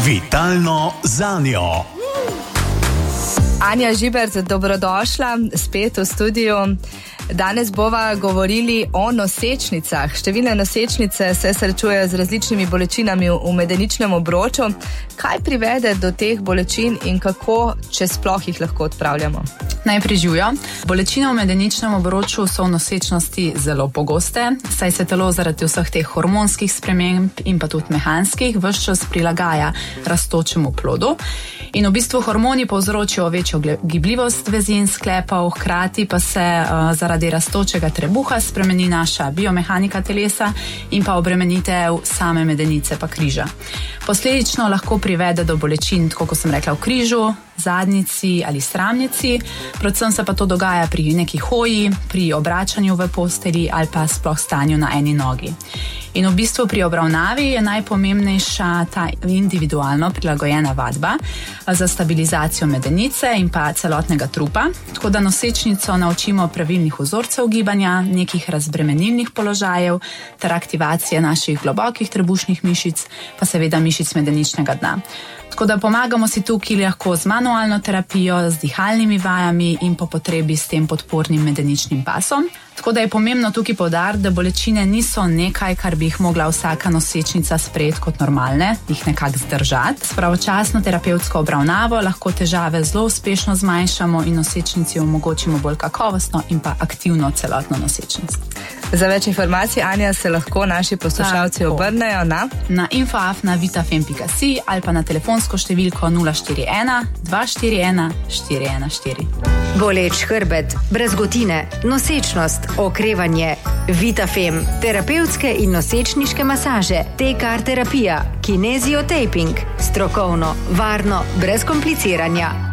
Vitalno zanjo. Anja Žibert, dobrodošla spet v studiu. Danes bova govorili o nosečnicah. Številne nosečnice se srečujejo z različnimi bolečinami v medeničnem obroču. Kaj privede do teh bolečin in kako, če sploh jih lahko odpravljamo? Najprej živjo. Bolečine v medeničnem obroču so v nosečnosti zelo pogoste, saj se telo zaradi vseh teh hormonskih sprememb in pa tudi mehanskih ves čas prilagaja rastočemu plodu. In v bistvu hormoni povzročijo večjo gibljivost vezi in sklepov, hkrati pa se zaradi rastočega trebuha spremeni naša biomehanika telesa in pa obremenitev same medenice pa križa. Posledično lahko privede do bolečin, tako kot sem rekla, v križu, zadnjici ali sramnici. Predvsem se pa to dogaja pri neki hoji, pri obračanju v posteli ali pa sploh stanju na eni nogi. In v bistvu pri obravnavi je najpomembnejša ta individualno prilagojena vadba za stabilizacijo medenice in pa celotnega trupa, tako da nosečnico naučimo pravilnih vzorcev gibanja, nekih razbremenilnih položajev ter aktivacije naših globokih trebušnih mišic, pa seveda mišic medeničnega dna. Tako da pomagamo si tukaj lahko z manualno terapijo, z dihalnimi vajami in po potrebi s tem podpornim medeničnim pasom. Tako da je pomembno tukaj poudariti, da bolečine niso nekaj, kar bi jih mogla vsaka nosečnica sprejeti kot normalne, jih nekako zdržati. S pravočasno terapevtsko obravnavo lahko težave zelo uspešno zmanjšamo in nosečnici omogočimo bolj kakovostno in pa aktivno celotno nosečnost. Za več informacij, Anja, se lahko naši poslušalci obrnejo na info@vitafem.si ali pa na telefonsko številko 041 241 414. Boleč hrbet, brazgotine, nosečnost, okrevanje. Vitafem, terapevtske in nosečniške masaže, TKR terapija, kineziotaping, strokovno, varno, brez kompliciranja.